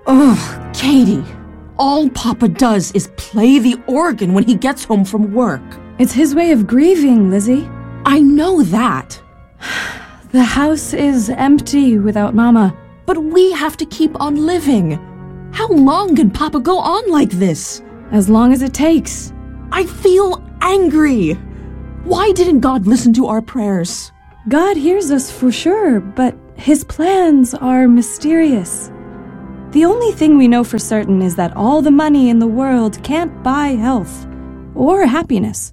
Ugh, Katie. All Papa does is play the organ when he gets home from work. It's his way of grieving, Lizzie. I know that. The house is empty without Mama. But we have to keep on living. How long can Papa go on like this? As long as it takes. I feel angry. Why didn't God listen to our prayers? God hears us for sure, but his plans are mysterious. The only thing we know for certain is that all the money in the world can't buy health or happiness.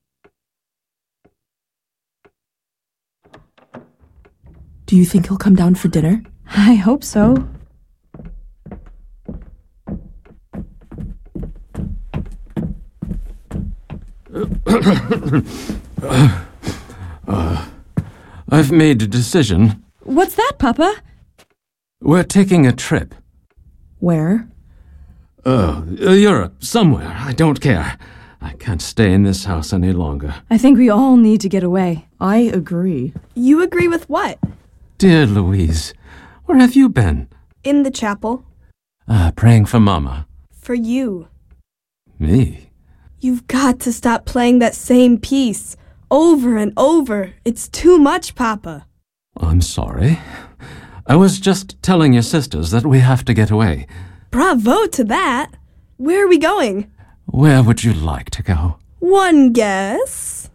Do you think he'll come down for dinner? I hope so. I've made a decision. What's that, Papa? We're taking a trip. Where? Europe, somewhere. I don't care. I can't stay in this house any longer. I think we all need to get away. I agree. You agree with what? Dear Louise, where have you been? In the chapel. Praying for Mama. For you. Me? You've got to stop playing that same piece. Over and over. It's too much, Papa. I'm sorry. I was just telling your sisters that we have to get away. Bravo to that. Where are we going? Where would you like to go? One guess.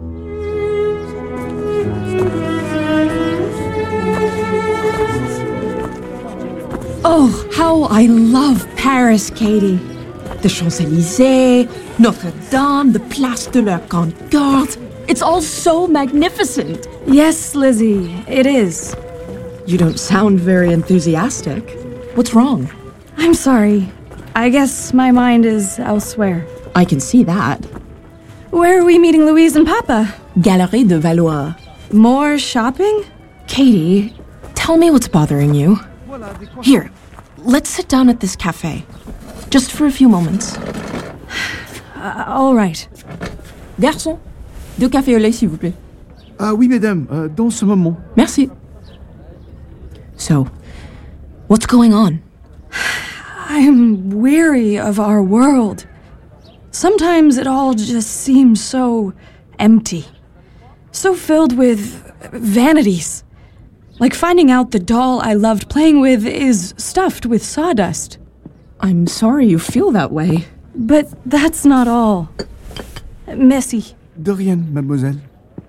Oh, how I love Paris, Katie. The Champs-Élysées, Notre Dame, the Place de la Concorde. It's all so magnificent. Yes, Lizzie, it is. You don't sound very enthusiastic. What's wrong? I'm sorry. I guess my mind is elsewhere. I can see that. Where are we meeting Louise and Papa? Galerie de Valois. More shopping? Katie, tell me what's bothering you. Here, let's sit down at this cafe. Just for a few moments. All right. Garçon, 2 cafés au lait, s'il vous plaît. Oui, mesdames, dans ce moment. Merci. So, what's going on? I'm weary of our world. Sometimes it all just seems so empty. So filled with vanities. Like finding out the doll I loved playing with is stuffed with sawdust. I'm sorry you feel that way. But that's not all. Merci. De rien, mademoiselle.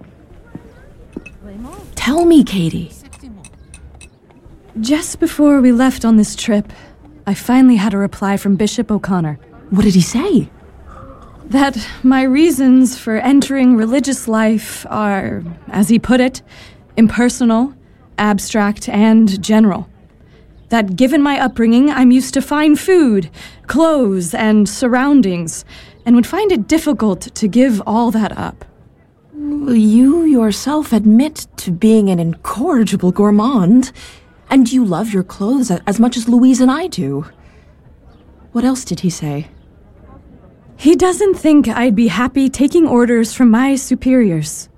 Tell me, Katie. Just before we left on this trip, I finally had a reply from Bishop O'Connor. What did he say? That my reasons for entering religious life are, as he put it, impersonal, abstract, and general. That given my upbringing, I'm used to fine food, clothes, and surroundings, and would find it difficult to give all that up. You yourself admit to being an incorrigible gourmand, and you love your clothes as much as Louise and I do. What else did he say? He doesn't think I'd be happy taking orders from my superiors.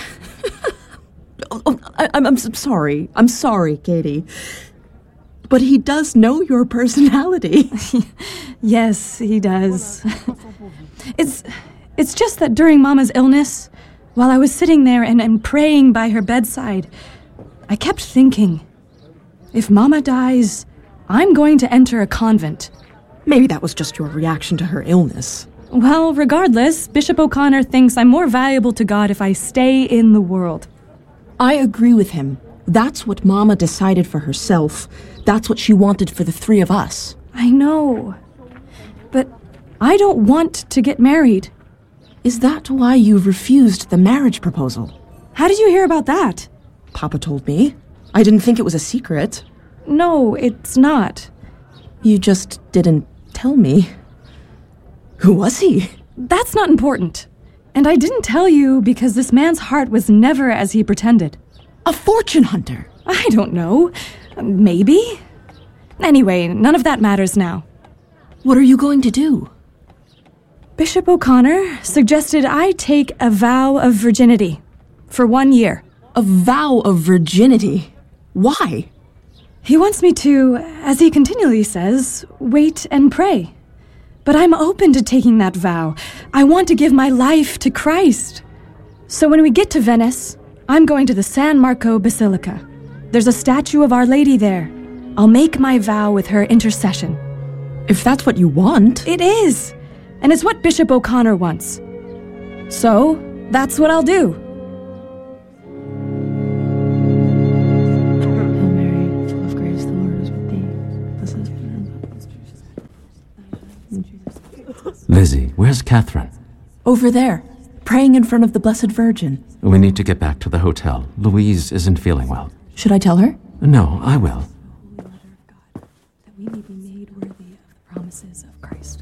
I'm sorry. I'm sorry, Katie. But he does know your personality. Yes, he does. It's just that during Mama's illness, while I was sitting there and praying by her bedside, I kept thinking, if Mama dies, I'm going to enter a convent. Maybe that was just your reaction to her illness. Well, regardless, Bishop O'Connor thinks I'm more valuable to God if I stay in the world. I agree with him. That's what Mama decided for herself. That's what she wanted for the 3 of us. I know. But I don't want to get married. Is that why you refused the marriage proposal? How did you hear about that? Papa told me. I didn't think it was a secret. No, it's not. You just didn't tell me. Who was he? That's not important. And I didn't tell you because this man's heart was never as he pretended. A fortune hunter. I don't know. Maybe. Anyway, none of that matters now. What are you going to do? Bishop O'Connor suggested I take a vow of virginity for 1 year. A vow of virginity? Why? He wants me to, as he continually says, wait and pray. But I'm open to taking that vow. I want to give my life to Christ. So when we get to Venice, I'm going to the San Marco Basilica. There's a statue of Our Lady there. I'll make my vow with her intercession. If that's what you want. It is. And it's what Bishop O'Connor wants. So, that's what I'll do. Hail Mary, full of grace, the Lord is with thee. Lizzie, where's Catherine? Over there, praying in front of the Blessed Virgin. We need to get back to the hotel. Louise isn't feeling well. Should I tell her? No, I will. That we may be made worthy of the promises of Christ.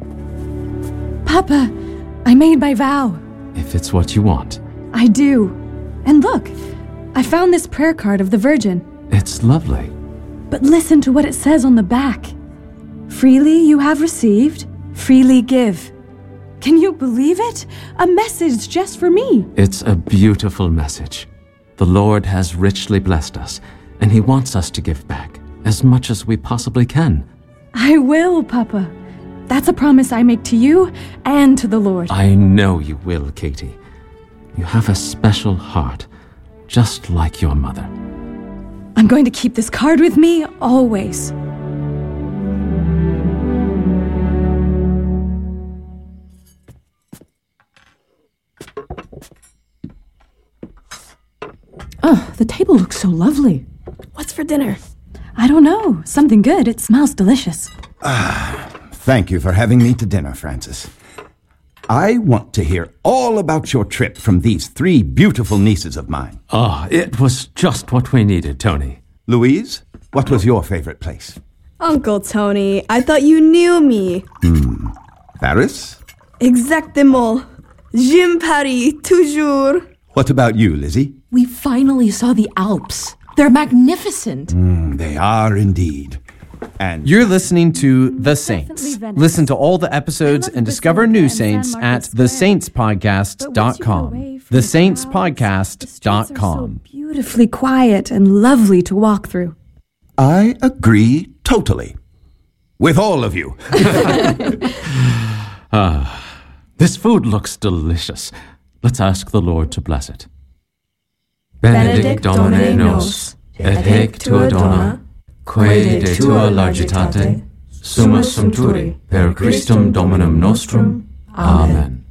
Papa, I made my vow. If it's what you want. I do. And look, I found this prayer card of the Virgin. It's lovely. But listen to what it says on the back. Freely you have received, freely give. Can you believe it? A message just for me. It's a beautiful message. The Lord has richly blessed us, and He wants us to give back as much as we possibly can. I will, Papa. That's a promise I make to you and to the Lord. I know you will, Katie. You have a special heart, just like your mother. I'm going to keep this card with me always. Oh, the table looks so lovely. What's for dinner? I don't know. Something good. It smells delicious. Thank you for having me to dinner, Francis. I want to hear all about your trip from these 3 beautiful nieces of mine. Ah, it was just what we needed, Tony. Louise, what was your favorite place? Uncle Tony, I thought you knew me. Paris? Exactement. J'aime Paris, toujours. What about you, Lizzie? We finally saw the Alps. They're magnificent. They are indeed. And You're listening to The Definitely Saints. Venice. Listen to all the episodes I love and the discover Basilica new and San saints Marco at Square. But once you get thesaintspodcast.com. away from the crowds, the streets are so thesaintspodcast.com. beautifully quiet and lovely to walk through. I agree totally. With all of you. This food looks delicious. Let's ask the Lord to bless it. Benedict Domine nos, et hic tua dona, quae de tua largitate, summa sumpturi, per Christum Dominum nostrum. Amen.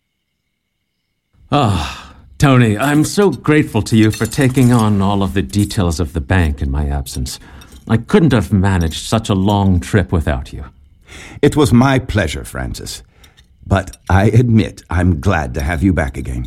Tony, I'm so grateful to you for taking on all of the details of the bank in my absence. I couldn't have managed such a long trip without you. It was my pleasure, Francis. But I admit I'm glad to have you back again.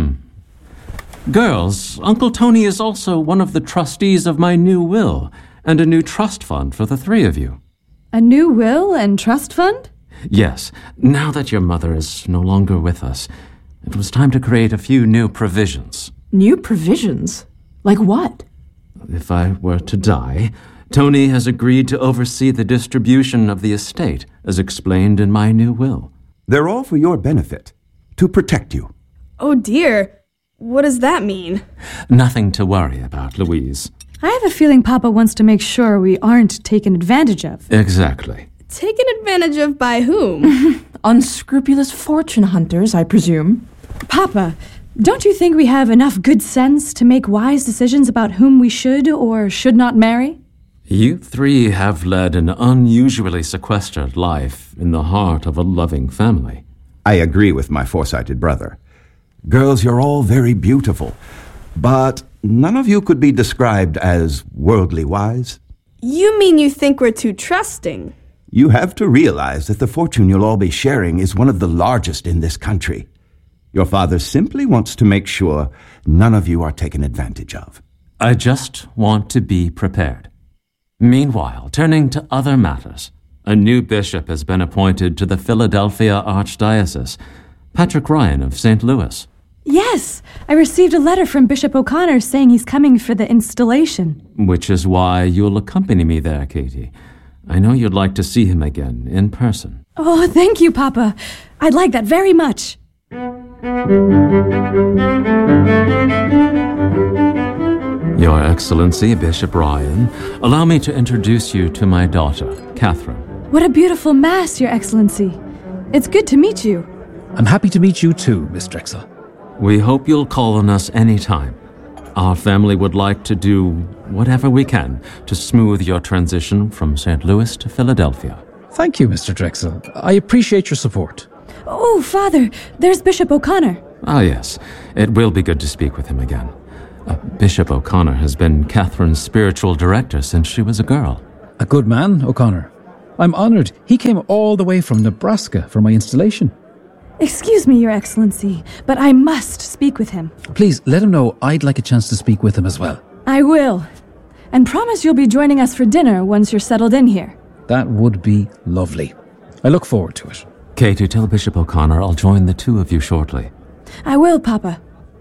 Girls, Uncle Tony is also one of the trustees of my new will and a new trust fund for the 3 of you. A new will and trust fund? Yes, now that your mother is no longer with us, it was time to create a few new provisions. New provisions? Like what? If I were to die, Tony has agreed to oversee the distribution of the estate, as explained in my new will. They're all for your benefit, to protect you. Oh dear. What does that mean? Nothing to worry about, Louise. I have a feeling Papa wants to make sure we aren't taken advantage of. Exactly. Taken advantage of by whom? Unscrupulous fortune hunters, I presume. Papa, don't you think we have enough good sense to make wise decisions about whom we should or should not marry? You 3 have led an unusually sequestered life in the heart of a loving family. I agree with my foresighted brother. Girls, you're all very beautiful, but none of you could be described as worldly wise. You mean you think we're too trusting? You have to realize that the fortune you'll all be sharing is one of the largest in this country. Your father simply wants to make sure none of you are taken advantage of. I just want to be prepared. Meanwhile, turning to other matters, a new bishop has been appointed to the Philadelphia Archdiocese, Patrick Ryan of St. Louis. Yes, I received a letter from Bishop O'Connor saying he's coming for the installation. Which is why you'll accompany me there, Katie. I know you'd like to see him again, in person. Oh, thank you, Papa. I'd like that very much. Your Excellency, Bishop Ryan, allow me to introduce you to my daughter, Catherine. What a beautiful mass, Your Excellency. It's good to meet you. I'm happy to meet you too, Miss Drexel. We hope you'll call on us any time. Our family would like to do whatever we can to smooth your transition from St. Louis to Philadelphia. Thank you, Mr. Drexel. I appreciate your support. Oh, Father, there's Bishop O'Connor. Ah, yes. It will be good to speak with him again. Bishop O'Connor has been Catherine's spiritual director since she was a girl. A good man, O'Connor. I'm honored. He came all the way from Nebraska for my installation. Excuse me, Your Excellency, but I must speak with him. Please, let him know I'd like a chance to speak with him as well. I will. And promise you'll be joining us for dinner once you're settled in here. That would be lovely. I look forward to it. Katie, tell Bishop O'Connor I'll join the two of you shortly. I will, Papa.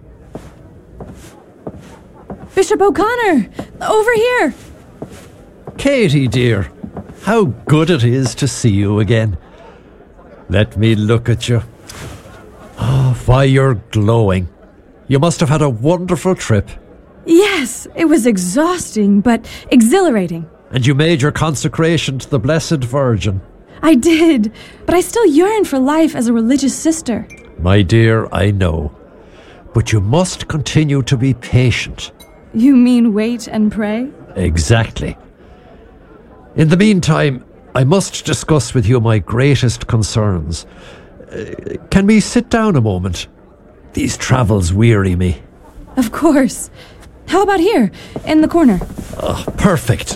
Bishop O'Connor! Over here! Katie, dear, how good it is to see you again. Let me look at you. Oh, why, you're glowing. You must have had a wonderful trip. Yes, it was exhausting, but exhilarating. And you made your consecration to the Blessed Virgin. I did, but I still yearn for life as a religious sister. My dear, I know. But you must continue to be patient. You mean wait and pray? Exactly. In the meantime, I must discuss with you my greatest concerns. Can we sit down a moment? These travels weary me. Of course. How about here, in the corner? Oh, perfect.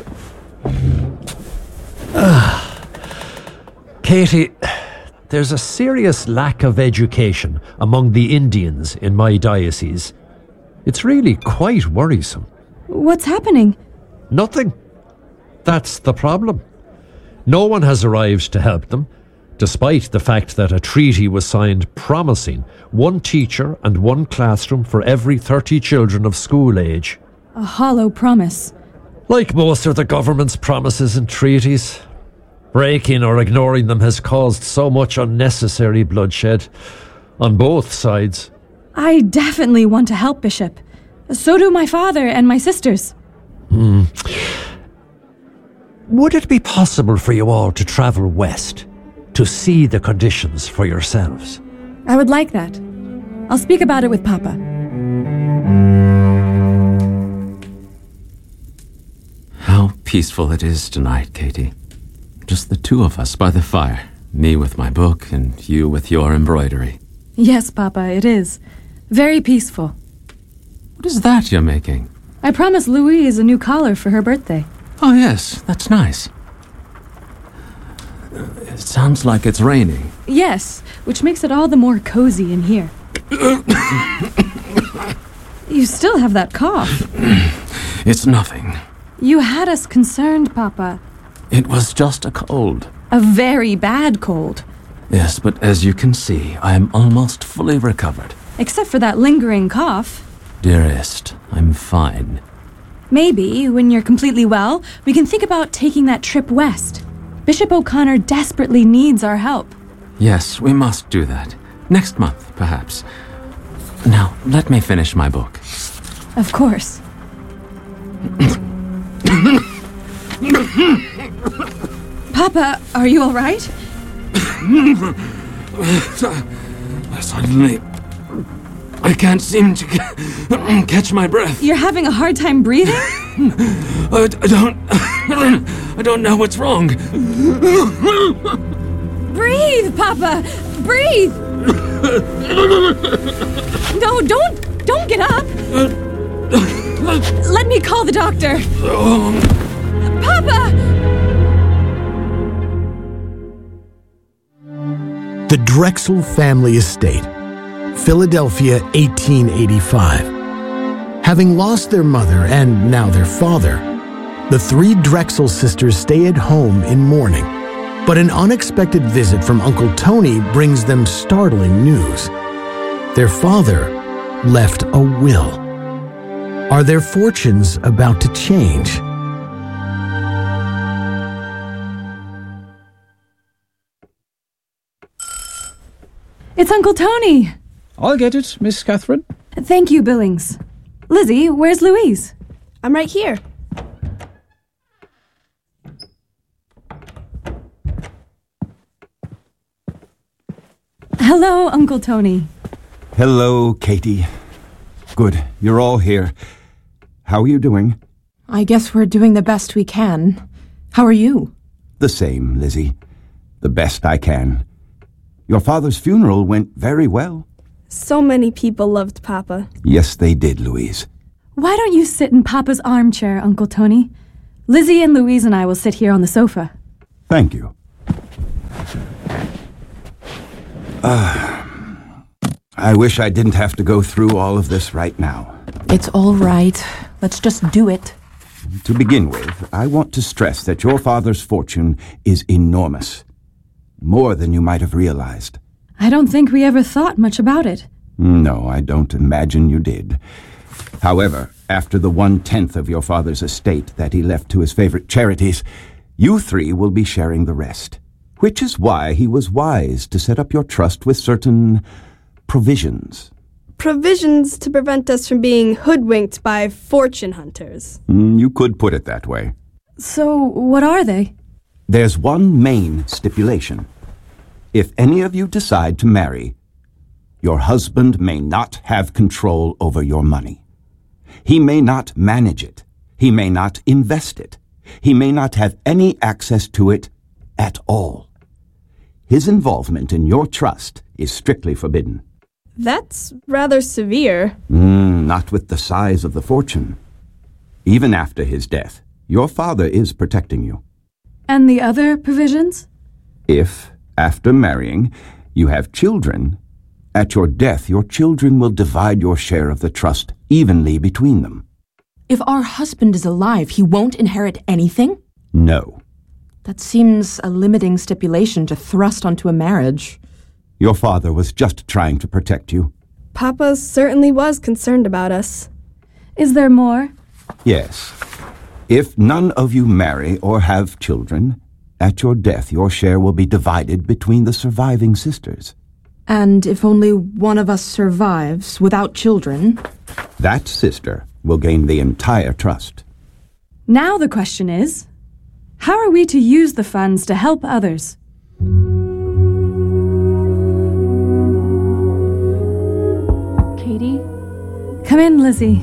Katie, there's a serious lack of education among the Indians in my diocese. It's really quite worrisome. What's happening? Nothing. That's the problem. No one has arrived to help them, despite the fact that a treaty was signed promising one teacher and one classroom for every 30 children of school age. A hollow promise. Like most of the government's promises and treaties, breaking or ignoring them has caused so much unnecessary bloodshed on both sides. I definitely want to help, Bishop. So do my father and my sisters. Would it be possible for you all to travel west to see the conditions for yourselves? I would like that. I'll speak about it with Papa. How peaceful it is tonight, Katie. Just the two of us by the fire. Me with my book and you with your embroidery. Yes, Papa, it is. Very peaceful. What is that you're making? I promised Louise a new collar for her birthday. Oh, yes, that's nice. It sounds like it's raining. Yes, which makes it all the more cozy in here. You still have that cough. It's nothing. You had us concerned, Papa. It was just a cold. A very bad cold. Yes, but as you can see, I am almost fully recovered. Except for that lingering cough. Dearest, I'm fine. Maybe, when you're completely well, we can think about taking that trip west. Bishop O'Connor desperately needs our help. Yes, we must do that. Next month, perhaps. Now, let me finish my book. Of course. Papa, are you all right? Suddenly, I can't seem to catch my breath. You're having a hard time breathing? I don't know what's wrong. Breathe, Papa! Breathe! No, don't get up! Let me call the doctor. Papa! The Drexel Family Estate, Philadelphia, 1885. Having lost their mother and now their father, the three Drexel sisters stay at home in mourning. But an unexpected visit from Uncle Tony brings them startling news. Their father left a will. Are their fortunes about to change? It's Uncle Tony. I'll get it, Miss Catherine. Thank you, Billings. Lizzie, where's Louise? I'm right here. Hello, Uncle Tony. Hello, Katie. Good, you're all here. How are you doing? I guess we're doing the best we can. How are you? The same, Lizzie. The best I can. Your father's funeral went very well. So many people loved Papa. Yes, they did, Louise. Why don't you sit in Papa's armchair, Uncle Tony? Lizzie and Louise and I will sit here on the sofa. Thank you. I wish I didn't have to go through all of this right now. It's all right. Let's just do it. To begin with, I want to stress that your father's fortune is enormous. More than you might have realized. I don't think we ever thought much about it. No, I don't imagine you did. However, after the 1/10 of your father's estate that he left to his favorite charities, you three will be sharing the rest. Which is why he was wise to set up your trust with certain provisions. Provisions to prevent us from being hoodwinked by fortune hunters. You could put it that way. So, what are they? There's one main stipulation. If any of you decide to marry, your husband may not have control over your money. He may not manage it. He may not invest it. He may not have any access to it at all. His involvement in your trust is strictly forbidden. That's rather severe. Not with the size of the fortune. Even after his death, your father is protecting you. And the other provisions? If, after marrying, you have children, at your death your children will divide your share of the trust evenly between them. If our husband is alive, he won't inherit anything? No. That seems a limiting stipulation to thrust onto a marriage. Your father was just trying to protect you. Papa certainly was concerned about us. Is there more? Yes. If none of you marry or have children, at your death your share will be divided between the surviving sisters. And if only one of us survives without children, that sister will gain the entire trust. Now the question is, how are we to use the funds to help others? Katie? Come in, Lizzie.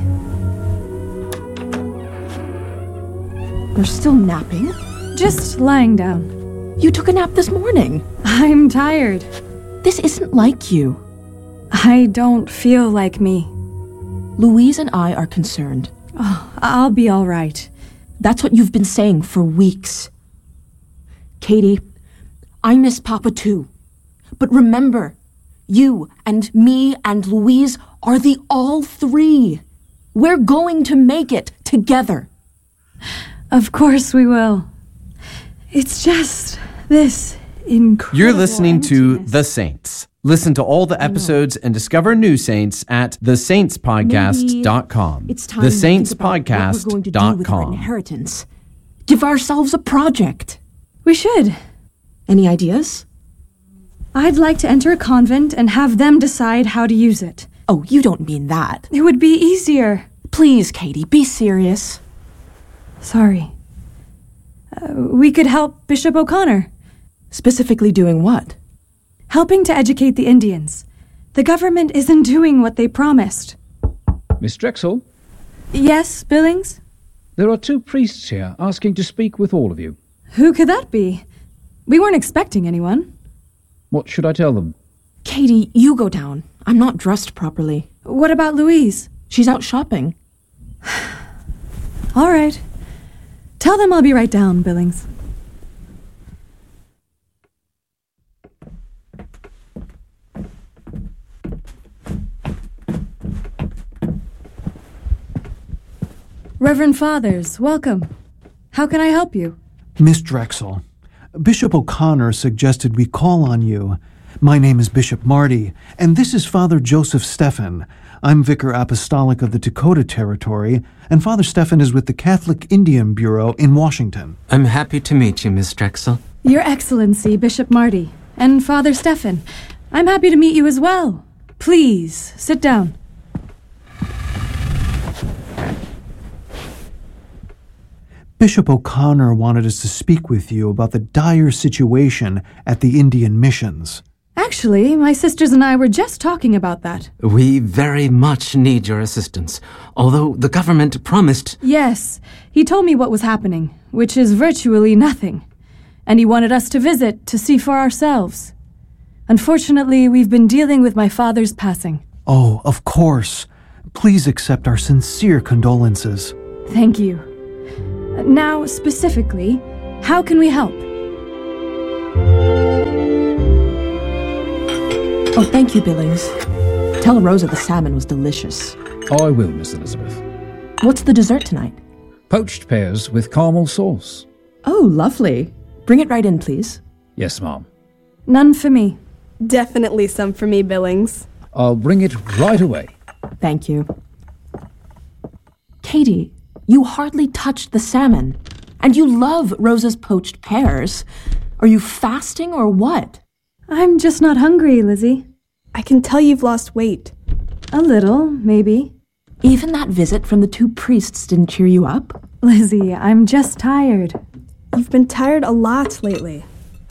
You're still napping? Just lying down. You took a nap this morning. I'm tired. This isn't like you. I don't feel like me. Louise and I are concerned. Oh, I'll be all right. That's what you've been saying for weeks. Katie, I miss Papa too. But remember, you and me and Louise are the all three. We're going to make it together. Of course we will. It's just this incredible You're listening to emptiness. The Saints. Listen to all the episodes and discover new saints at thesaintspodcast.com. It's time to think about what we're going to do with our inheritance. Give ourselves a project. We should. Any ideas? I'd like to enter a convent and have them decide how to use it. Oh, you don't mean that. It would be easier. Please, Katie, be serious. Sorry. We could help Bishop O'Connor. Specifically doing what? Helping to educate the Indians. The government isn't doing what they promised. Miss Drexel? Yes, Billings? There are 2 priests here asking to speak with all of you. Who could that be? We weren't expecting anyone. What should I tell them? Katie, you go down. I'm not dressed properly. What about Louise? She's out shopping. All right. Tell them I'll be right down, Billings. Reverend Fathers, welcome. How can I help you? Miss Drexel, Bishop O'Connor suggested we call on you. My name is Bishop Marty, and this is Father Joseph Stephan. I'm Vicar Apostolic of the Dakota Territory, and Father Stephan is with the Catholic Indian Bureau in Washington. I'm happy to meet you, Miss Drexel. Your Excellency, Bishop Marty, and Father Stephan. I'm happy to meet you as well. Please, sit down. Bishop O'Connor wanted us to speak with you about the dire situation at the Indian missions. Actually, my sisters and I were just talking about that. We very much need your assistance, although the government promised... Yes, he told me what was happening, which is virtually nothing. And he wanted us to visit to see for ourselves. Unfortunately, we've been dealing with my father's passing. Oh, of course. Please accept our sincere condolences. Thank you. Now, specifically, how can we help? Oh, thank you, Billings. Tell Rosa the salmon was delicious. I will, Miss Elizabeth. What's the dessert tonight? Poached pears with caramel sauce. Oh, lovely. Bring it right in, please. Yes, Mom. None for me. Definitely some for me, Billings. I'll bring it right away. Thank you. Katie, you hardly touched the salmon. And you love Rosa's poached pears. Are you fasting or what? I'm just not hungry, Lizzie. I can tell you've lost weight. A little, maybe. Even that visit from the 2 priests didn't cheer you up? Lizzie, I'm just tired. You've been tired a lot lately.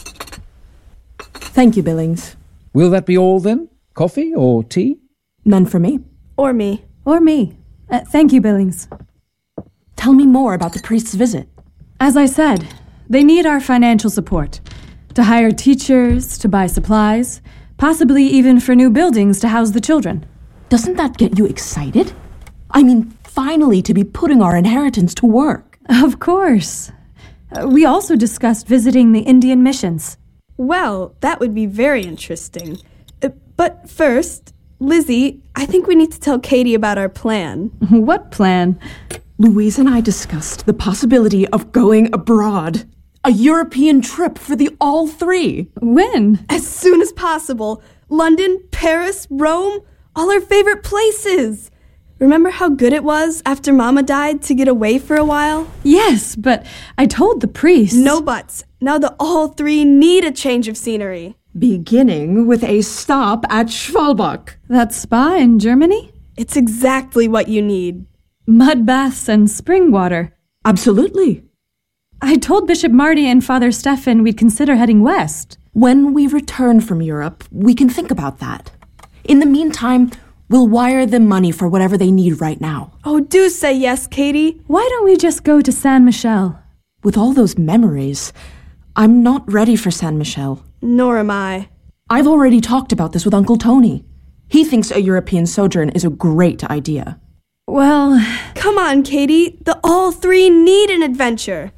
Thank you, Billings. Will that be all then? Coffee or tea? None for me. Or me. Or me. Thank you, Billings. Tell me more about the priest's visit. As I said, they need our financial support. To hire teachers, to buy supplies, possibly even for new buildings to house the children. Doesn't that get you excited? I mean, finally to be putting our inheritance to work. Of course. We also discussed visiting the Indian missions. Well, that would be very interesting. But first, Lizzie, I think we need to tell Katie about our plan. What plan? Louise and I discussed the possibility of going abroad. A European trip for the all 3. When? As soon as possible. London, Paris, Rome, all our favorite places. Remember how good it was after Mama died to get away for a while? Yes, but I told the priest. No buts. Now the all 3 need a change of scenery. Beginning with a stop at Schwalbach. That spa in Germany? It's exactly what you need. Mud baths and spring water. Absolutely. I told Bishop Marty and Father Stefan we'd consider heading west. When we return from Europe, we can think about that. In the meantime, we'll wire them money for whatever they need right now. Oh, do say yes, Katie. Why don't we just go to San Michel? With all those memories, I'm not ready for San Michel. Nor am I. I've already talked about this with Uncle Tony. He thinks a European sojourn is a great idea. Well... Come on, Katie. The all 3 need an adventure.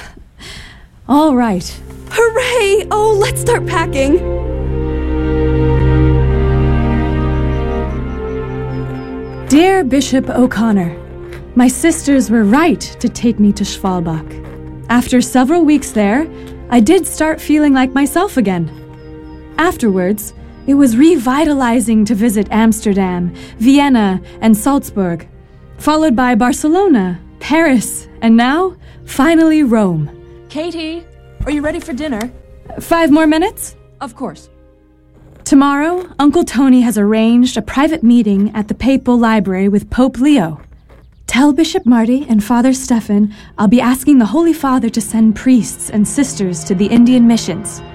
All right. Hooray! Oh, let's start packing. Dear Bishop O'Connor, my sisters were right to take me to Schwalbach. After several weeks there, I did start feeling like myself again. Afterwards, it was revitalizing to visit Amsterdam, Vienna, and Salzburg, followed by Barcelona, Paris, and now, finally Rome. Katie, are you ready for dinner? 5 more minutes? Of course. Tomorrow, Uncle Tony has arranged a private meeting at the Papal Library with Pope Leo. Tell Bishop Marty and Father Stefan I'll be asking the Holy Father to send priests and sisters to the Indian missions.